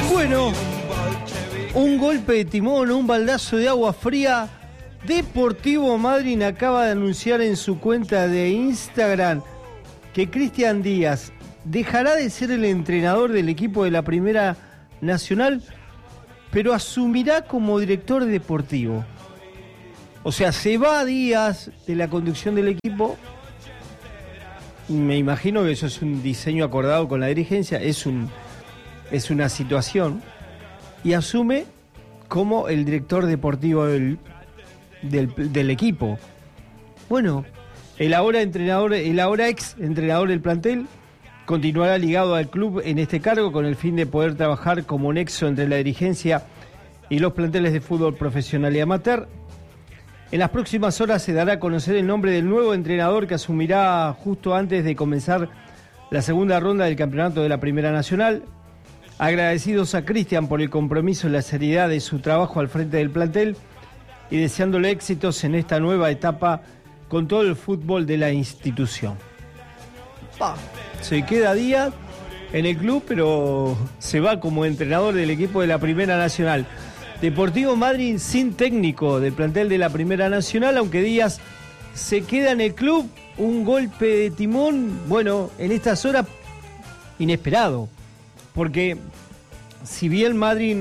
Bueno, un golpe de timón, un baldazo de agua fría. Deportivo Madryn acaba de anunciar en su cuenta de Instagram que Cristian Díaz dejará de ser el entrenador del equipo de la Primera Nacional, pero asumirá como director deportivo. O sea, se va Díaz de la conducción del equipo. Me imagino que eso es un diseño acordado con la dirigencia, es una situación, y asume como el director deportivo del equipo. Bueno, el ahora ex entrenador del plantel continuará ligado al club en este cargo con el fin de poder trabajar como nexo entre la dirigencia y los planteles de fútbol profesional y amateur. En las próximas horas se dará a conocer el nombre del nuevo entrenador que asumirá justo antes de comenzar la segunda ronda del campeonato de la Primera Nacional. Agradecidos a Cristian por el compromiso y la seriedad de su trabajo al frente del plantel y deseándole éxitos en esta nueva etapa con todo el fútbol de la institución. Se queda Díaz en el club, pero se va como entrenador del equipo de la Primera Nacional. Deportivo Madryn sin técnico del plantel de la Primera Nacional, aunque Díaz se queda en el club. Un golpe de timón, bueno, en estas horas inesperado, porque si bien Madryn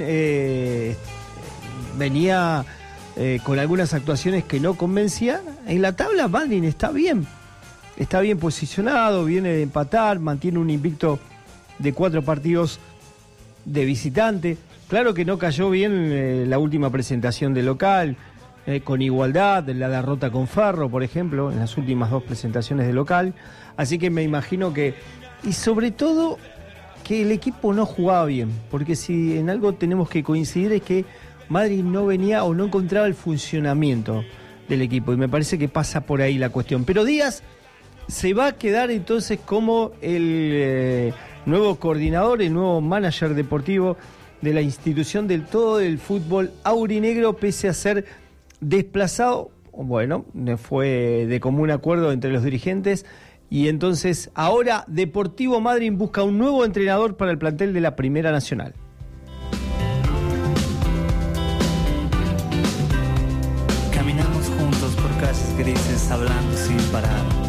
venía con algunas actuaciones que no convencían, en la tabla Madryn está bien posicionado, viene de empatar, mantiene un invicto de 4 partidos de visitante. Claro que no cayó bien la última presentación de local, con igualdad, la derrota con Ferro, por ejemplo, en las últimas 2 presentaciones de local. Así que me imagino que, y sobre todo, que el equipo no jugaba bien, porque si en algo tenemos que coincidir es que Madryn no venía o no encontraba el funcionamiento del equipo, y me parece que pasa por ahí la cuestión. Pero Díaz se va a quedar entonces como el nuevo coordinador, el nuevo manager deportivo de la institución del todo del fútbol aurinegro, pese a ser desplazado. Bueno, fue de común acuerdo entre los dirigentes, y entonces ahora Deportivo Madryn busca un nuevo entrenador para el plantel de la Primera Nacional. Caminamos juntos por calles grises, hablando sin parar.